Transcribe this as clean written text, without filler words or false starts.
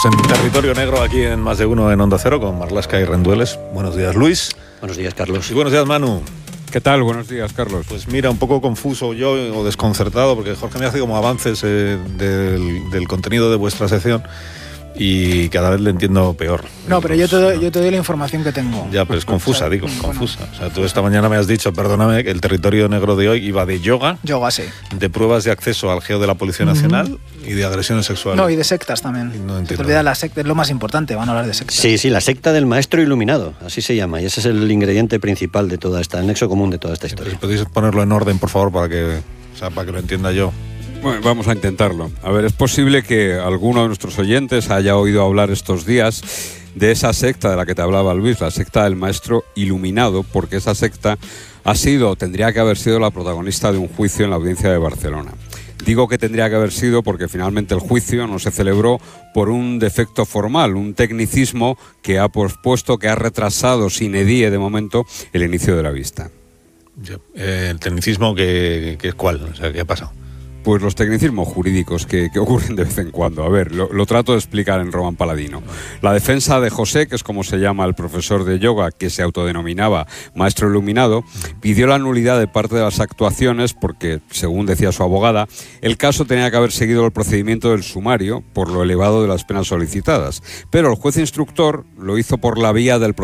Estamos en Territorio Negro, aquí en Más de Uno en Onda Cero, con Marlaska y Rendueles. Buenos días, Luis. Buenos días, Carlos. Y buenos días, Manu. ¿Qué tal? Buenos días, Carlos. Pues mira, un poco confuso yo o desconcertado, porque Jorge me hace como avances del contenido de vuestra sección y cada vez le entiendo peor. No, pero yo te doy la información que tengo. Ya, pero es confusa, O sea, confusa. O sea, tú esta mañana me has dicho, perdóname, que el Territorio Negro de hoy iba de yoga, Sí. de pruebas de acceso al geo de la Policía Nacional y de agresiones sexuales. No, y de sectas también. No entiendo. Se te olvida la secta, es lo más importante, van a hablar de sectas. Sí, la secta del maestro iluminado, así se llama, y ese es el ingrediente principal de toda esta, el nexo común de toda esta historia. ¿Podéis ponerlo en orden, por favor, para que lo entienda yo? Bueno, vamos a intentarlo. A ver, es posible que alguno de nuestros oyentes haya oído hablar estos días de esa secta de la que te hablaba Luis, la secta del maestro iluminado, porque esa secta tendría que haber sido la protagonista de un juicio en la audiencia de Barcelona. Digo que tendría que haber sido porque finalmente el juicio no se celebró por un defecto formal, un tecnicismo que ha pospuesto, que ha retrasado sine die de momento el inicio de la vista. El tecnicismo, ¿qué es cuál? O sea, ¿qué ha pasado? Pues los tecnicismos jurídicos que ocurren de vez en cuando. A ver, lo trato de explicar en Román Paladino. La defensa de José, que es como se llama el profesor de yoga, que se autodenominaba maestro iluminado, pidió la nulidad de parte de las actuaciones porque, según decía su abogada, el caso tenía que haber seguido el procedimiento del sumario por lo elevado de las penas solicitadas. Pero el juez instructor lo hizo por la vía del procedimiento